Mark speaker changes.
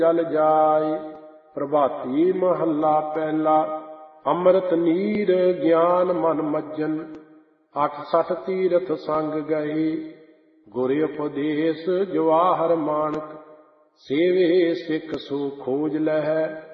Speaker 1: ਜਲ ਜਾਇ। ਪ੍ਰਭਾਤੀ ਮਹੱਲਾ ਪਹਿਲਾ। ਅੰਮ੍ਰਿਤ ਨੀਰ ਗਿਆਨ ਮਨ ਮੱਜਨ, 68 ਤੀਰਥ ਸੰਗ ਗਏ। ਗੁਰ ਉਪਦੇਸ਼ ਜਵਾਹਰ ਮਾਣਕ, ਸੇਵੇ ਸਿੱਖ ਸੋ ਖੋਜ ਲਹੈ।